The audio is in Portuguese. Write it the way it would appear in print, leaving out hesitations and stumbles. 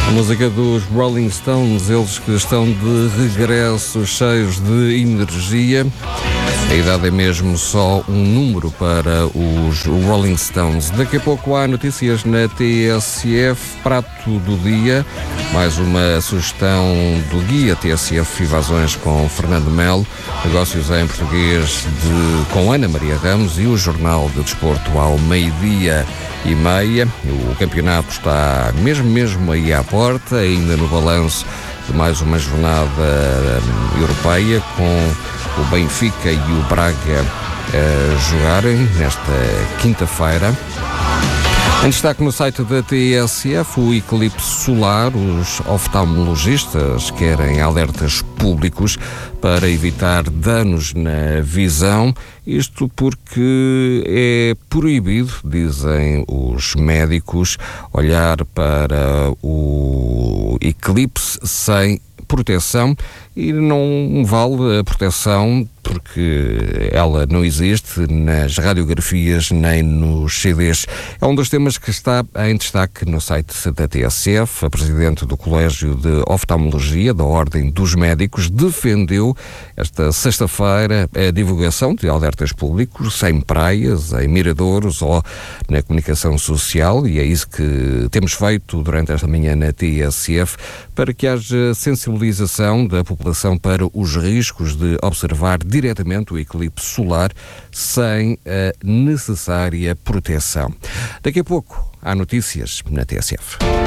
A música dos Rolling Stones, eles que estão de regresso, cheios de energia. A idade é mesmo só um número para os Rolling Stones. Daqui a pouco há notícias na TSF, prato do dia, mais uma sugestão do guia TSF Invasões com Fernando Melo, negócios em português com Ana Maria Ramos e o Jornal de Desporto ao 12:30. O campeonato está mesmo aí à porta, ainda no balanço de mais uma jornada europeia, com o Benfica e o Braga jogarem nesta quinta-feira. Em destaque no site da TSF, o eclipse solar. Os oftalmologistas querem alertas públicos para evitar danos na visão. Isto porque é proibido, dizem os médicos, olhar para o eclipse sem proteção, e não vale a proteção porque ela não existe nas radiografias nem nos CDs. É um dos temas que está em destaque no site da TSF. A presidente do Colégio de Oftalmologia da Ordem dos Médicos defendeu esta sexta-feira a divulgação de alertas públicos em praias, em miradouros ou na comunicação social, e é isso que temos feito durante esta manhã na TSF, para que haja sensibilização da população para os riscos de observar diretamente o eclipse solar sem a necessária proteção. Daqui a pouco há notícias na TSF.